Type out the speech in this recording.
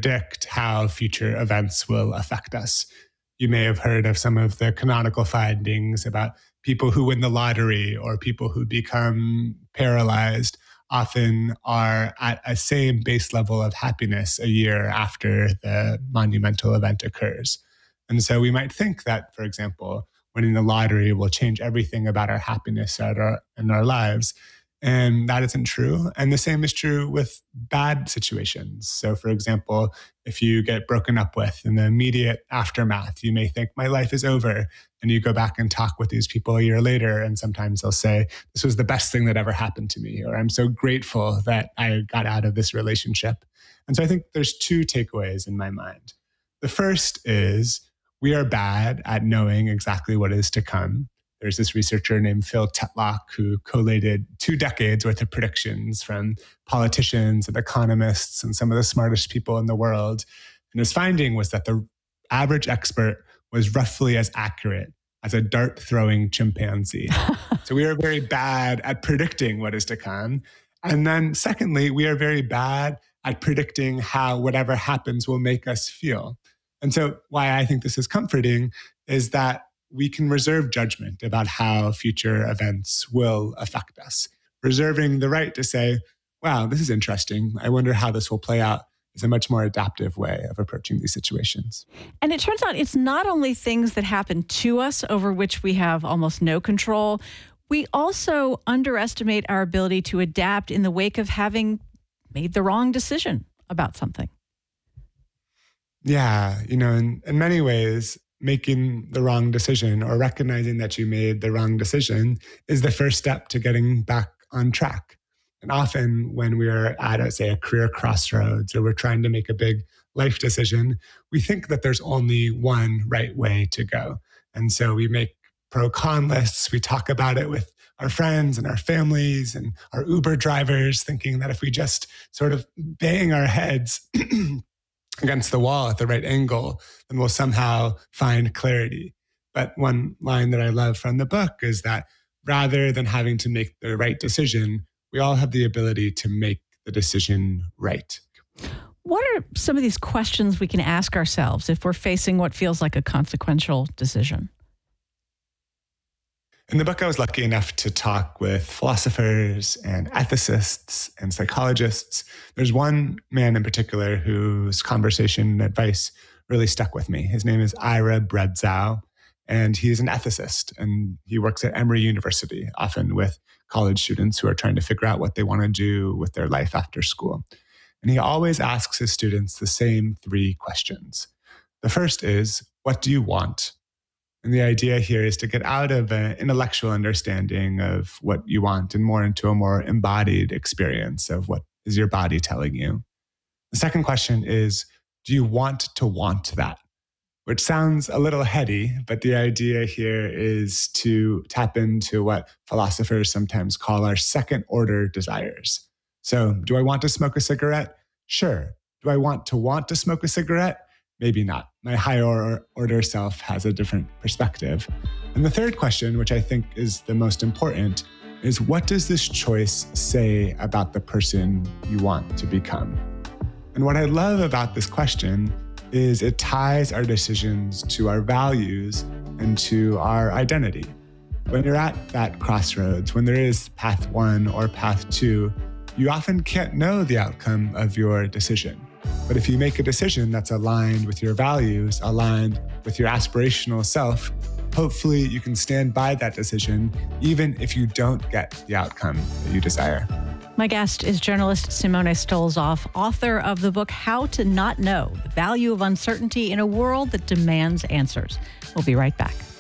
predict how future events will affect us. You may have heard of some of the canonical findings about people who win the lottery or people who become paralyzed often are at a same base level of happiness a year after the monumental event occurs. And so we might think that, for example, winning the lottery will change everything about our happiness in our lives. And that isn't true. And the same is true with bad situations. So, for example, if you get broken up with in the immediate aftermath, you may think, my life is over. And you go back and talk with these people a year later, and sometimes they'll say, this was the best thing that ever happened to me, or I'm so grateful that I got out of this relationship. And so I think there's two takeaways in my mind. The first is we are bad at knowing exactly what is to come. There's this researcher named Phil Tetlock who collated 2 decades worth of predictions from politicians and economists and some of the smartest people in the world. And his finding was that the average expert was roughly as accurate as a dart-throwing chimpanzee. So we are very bad at predicting what is to come. And then secondly, we are very bad at predicting how whatever happens will make us feel. And so why I think this is comforting is that we can reserve judgment about how future events will affect us. Reserving the right to say, wow, this is interesting. I wonder how this will play out is a much more adaptive way of approaching these situations. And it turns out it's not only things that happen to us over which we have almost no control. We also underestimate our ability to adapt in the wake of having made the wrong decision about something. Yeah, in many ways, making the wrong decision or recognizing that you made the wrong decision is the first step to getting back on track. And often when we're at, say, a career crossroads or we're trying to make a big life decision, we think that there's only one right way to go. And so we make pro-con lists. We talk about it with our friends and our families and our Uber drivers, thinking that if we just sort of bang our heads against the wall at the right angle, then we'll somehow find clarity. But one line that I love from the book is that rather than having to make the right decision, we all have the ability to make the decision right. What are some of these questions we can ask ourselves if we're facing what feels like a consequential decision? In the book, I was lucky enough to talk with philosophers and ethicists and psychologists. There's one man in particular whose conversation and advice really stuck with me. His name is Ira Bredzow, and he's an ethicist, and he works at Emory University, often with college students who are trying to figure out what they want to do with their life after school. And he always asks his students the same 3 questions. The first is, what do you want? And the idea here is to get out of an intellectual understanding of what you want and more into a more embodied experience of what is your body telling you. The second question is, do you want to want that? Which sounds a little heady, but the idea here is to tap into what philosophers sometimes call our second order desires. So, do I want to smoke a cigarette? Sure. Do I want to smoke a cigarette? Maybe not. My higher order self has a different perspective. And the third question, which I think is the most important, is what does this choice say about the person you want to become? And what I love about this question is it ties our decisions to our values and to our identity. When you're at that crossroads, when there is path 1 or path 2, you often can't know the outcome of your decision. But if you make a decision that's aligned with your values, aligned with your aspirational self, hopefully you can stand by that decision, even if you don't get the outcome that you desire. My guest is journalist Simone Stolzoff, author of the book How to Not Know: The Value of Uncertainty in a World That Demands Answers. We'll be right back.